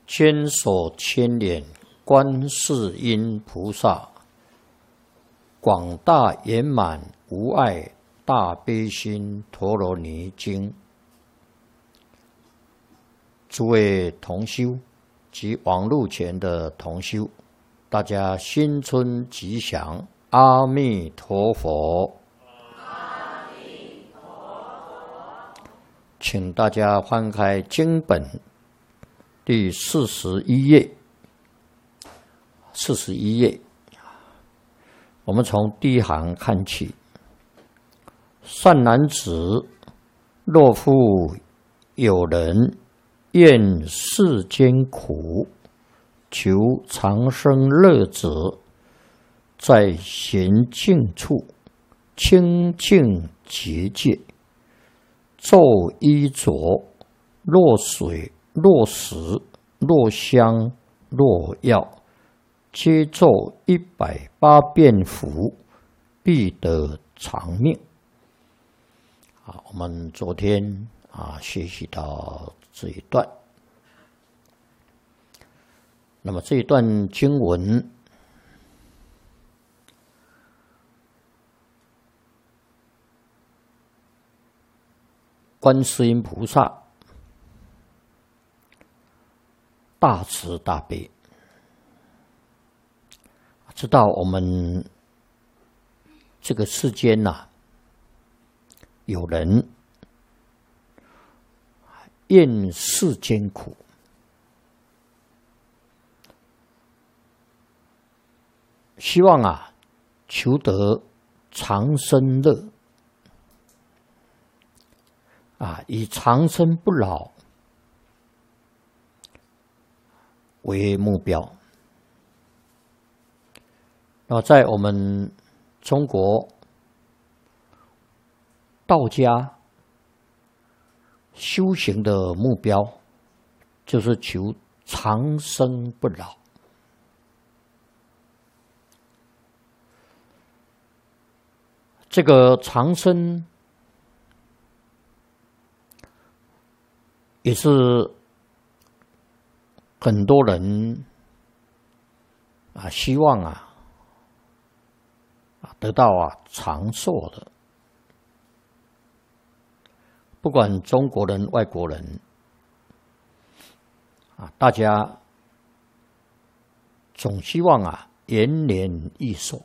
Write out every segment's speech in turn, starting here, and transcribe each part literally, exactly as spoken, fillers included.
坚守千年观世音菩萨，广大圆满无碍大悲心陀罗尼经。诸位同修及网络前的同修，大家新春吉祥，阿弥陀佛！阿弥陀佛！请大家翻开经本第四十一页。四十一页，我们从第一行看起。善男子，若复有人厌世间苦，求长生乐者，在闲静处清净结界，咒衣着，若水若食若香若药，皆咒一百八遍符，必得长命。啊，我们昨天啊学习到这一段。那么这一段经文，观世音菩萨大慈大悲，知道我们这个世间呐、啊，有人厌世间苦，希望啊求得长生乐啊，以长生不老为目标。那在我们中国道家修行的目标，就是求长生不老。这个长生也是很多人啊希望啊得到啊长寿的。不管中国人、外国人啊，大家总希望啊延年益寿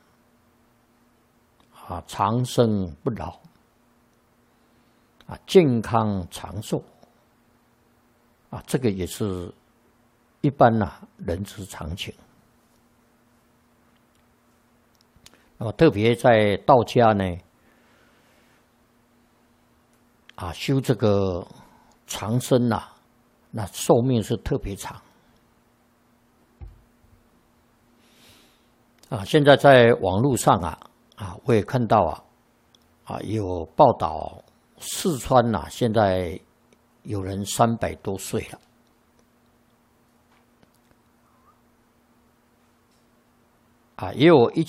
啊，长生不老啊，健康长寿啊，这个也是一般啊人之常情。那么特别在道家呢，啊，修这个长生啊，那寿命是特别长。啊，现在在网络上啊，啊，我也看到啊，啊有报道，四川呐、啊，现在有人三百多岁了。啊，也有一